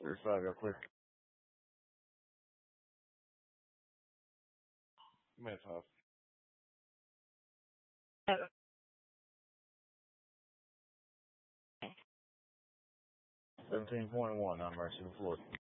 35 real quick. Minute 5. Oh, 17.1 on Mercy Floyd.